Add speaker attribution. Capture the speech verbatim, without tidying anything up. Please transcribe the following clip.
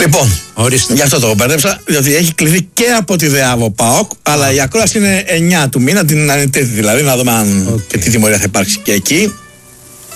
Speaker 1: Λοιπόν,
Speaker 2: ορίστε.
Speaker 1: Γι' αυτό το μπέρδεψα, διότι έχει κληθεί και από τη ΔΕΑΒΟ ΠΑΟΚ, αλλά η ακρόαση είναι εννιά του μήνα, την ανετέθη δηλαδή, να δούμε αν
Speaker 2: Okay.
Speaker 1: και τι τιμωρία θα υπάρξει και εκεί.